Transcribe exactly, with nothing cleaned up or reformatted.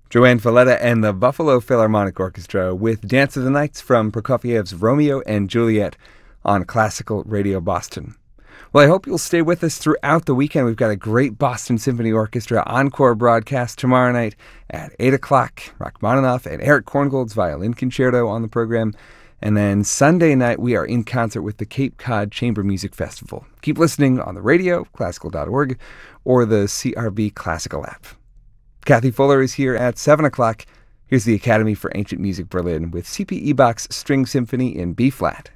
Joanne Falletta and the Buffalo Philharmonic Orchestra with Dance of the Nights from Prokofiev's Romeo and Juliet on Classical Radio Boston. Well, I hope you'll stay with us throughout the weekend. We've got a great Boston Symphony Orchestra encore broadcast tomorrow night at eight o'clock. Rachmaninoff and Eric Korngold's Violin Concerto on the program. And then Sunday night, we are in concert with the Cape Cod Chamber Music Festival. Keep listening on the radio, classical dot org, or the C R B Classical app. Kathy Fuller is here at seven o'clock. Here's the Academy for Ancient Music Berlin with C P Ebach's String Symphony in B-flat.